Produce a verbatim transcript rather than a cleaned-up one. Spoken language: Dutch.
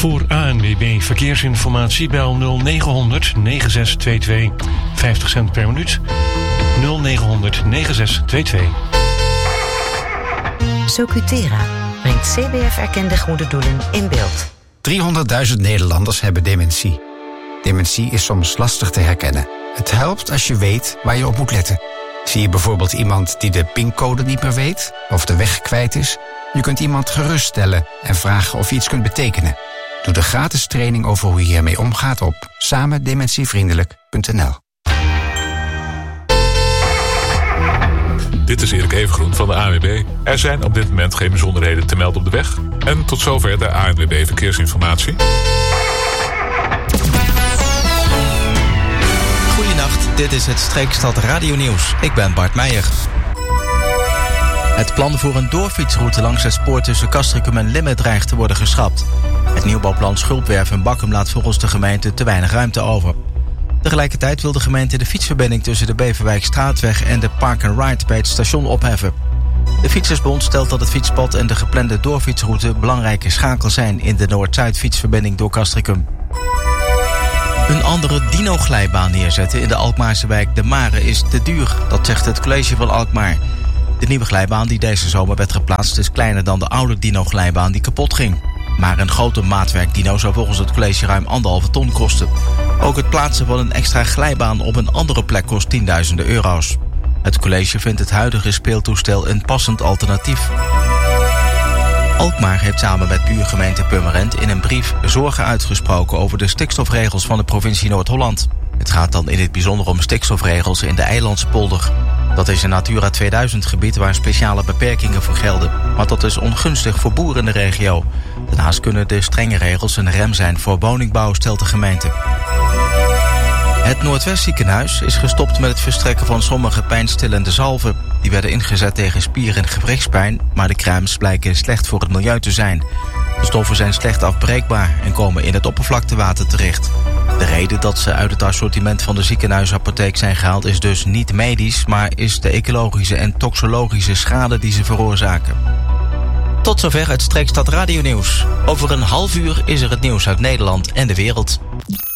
Voor A N W B Verkeersinformatie bel nul negen negen zes twee twee. vijftig cent per minuut. nul negen negen zes twee twee. Socutera brengt C B F-erkende goede doelen in beeld. driehonderdduizend Nederlanders hebben dementie. Dementie is soms lastig te herkennen. Het helpt als je weet waar je op moet letten. Zie je bijvoorbeeld iemand die de pincode niet meer weet of de weg kwijt is? Je kunt iemand geruststellen en vragen of je iets kunt betekenen. Doe de gratis training over hoe je hiermee omgaat op samen dementievriendelijk punt n l. Dit is Erik Evengroen van de A N W B. Er zijn op dit moment geen bijzonderheden te melden op de weg. En tot zover de A N W B Verkeersinformatie. Goedenacht, dit is het Streekstad Radio Nieuws. Ik ben Bart Meijer. Het plan voor een doorfietsroute langs het spoor tussen Castricum en Limmen dreigt te worden geschrapt. Het nieuwbouwplan Schulpwerf en Bakkum laat volgens de gemeente te weinig ruimte over. Tegelijkertijd wil de gemeente de fietsverbinding tussen de Beverwijkstraatweg en de Park and Ride bij het station opheffen. De Fietsersbond stelt dat het fietspad en de geplande doorfietsroute belangrijke schakels zijn in de Noord-Zuid fietsverbinding door Castricum. Een andere dino-glijbaan neerzetten in de Alkmaarse wijk De Mare is te duur, dat zegt het college van Alkmaar. De nieuwe glijbaan die deze zomer werd geplaatst is kleiner dan de oude dino-glijbaan die kapot ging. Maar een grote maatwerk dino zou volgens het college ruim anderhalve ton kosten. Ook het plaatsen van een extra glijbaan op een andere plek kost tienduizenden euro's. Het college vindt het huidige speeltoestel een passend alternatief. Alkmaar heeft samen met buurgemeente Purmerend in een brief zorgen uitgesproken over de stikstofregels van de provincie Noord-Holland. Het gaat dan in het bijzonder om stikstofregels in de Eilandspolder. Dat is een Natura tweeduizend gebied waar speciale beperkingen voor gelden. Maar dat is ongunstig voor boeren in de regio. Daarnaast kunnen de strenge regels een rem zijn voor woningbouw, stelt de gemeente. Het Noordwestziekenhuis is gestopt met het verstrekken van sommige pijnstillende zalven. Die werden ingezet tegen spier- en gewrichtspijn, maar de crèmes blijken slecht voor het milieu te zijn. De stoffen zijn slecht afbreekbaar en komen in het oppervlaktewater terecht. De reden dat ze uit het assortiment van de ziekenhuisapotheek zijn gehaald is dus niet medisch, maar is de ecologische en toxologische schade die ze veroorzaken. Tot zover het Streekstad Radio Nieuws. Over een half uur is er het nieuws uit Nederland en de wereld.